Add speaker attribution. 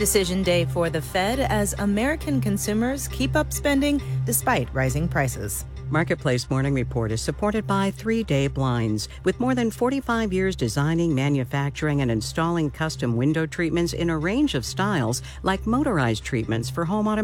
Speaker 1: Decision day for the Fed as American consumers keep up spending despite rising prices.
Speaker 2: Marketplace Morning Report is supported by 3-Day Blinds. With more than 45 years designing, manufacturing, and installing custom window treatments in a range of styles, like motorized treatments for home automation.